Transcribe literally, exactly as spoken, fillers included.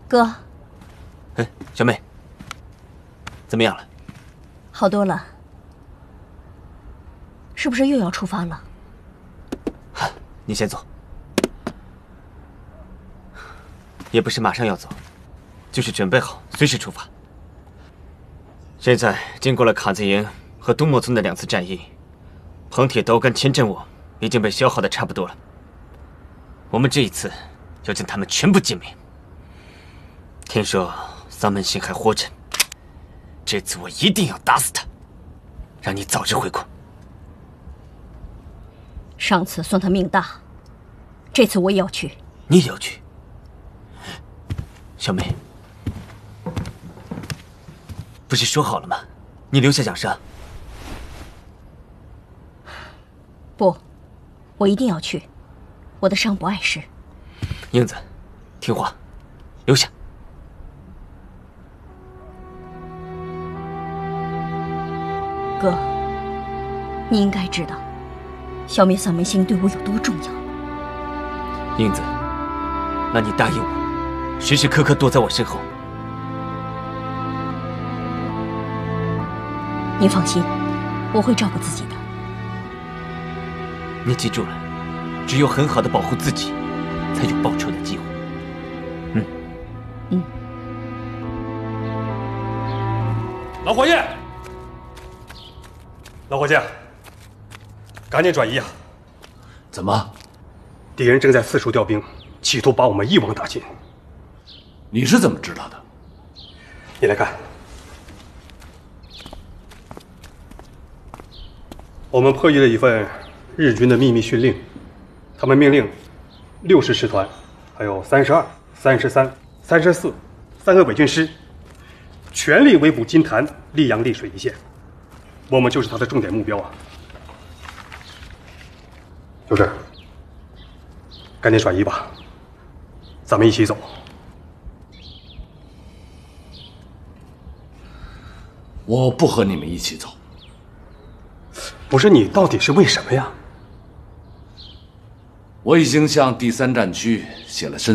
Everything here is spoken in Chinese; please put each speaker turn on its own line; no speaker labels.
哥，
哎，小妹，怎么样了？
好多了。是不是又要出发了？
你先走。也不是马上要走，就是准备好随时出发。现在经过了卡子营和东莫村的两次战役，彭铁刀跟千真我已经被消耗的差不多了。我们这一次要将他们全部歼灭。听说桑门星还活着，这次我一定要打死他，让你早日回国。
上次算他命大，这次我也要去。
你也要去？小妹，不是说好了吗？你留下养伤。
不，我一定要去。我的伤不碍事。
英子，听话，留下。
哥，你应该知道，消灭丧门星对我有多重要。
英子，那你答应我，时时刻刻躲在我身后。
你放心，我会照顾自己的。
你记住了，只有很好的保护自己，才有报仇的机会。嗯，
嗯。
老伙计，老伙计，赶紧转移啊！
怎么？
敌人正在四处调兵，企图把我们一网打尽。
你是怎么知道的？
你来看，我们破译了一份日军的秘密训令，他们命令六十师团，还有三十二、三十三、三十四三个伪军师，全力围捕金坛、溧阳、溧水一线。我们就是他的重点目标啊！就这，赶紧转移吧，咱们一起走。
我不和你们一起走。
不是你，到底是为什么呀？
我已经向第三战区写了申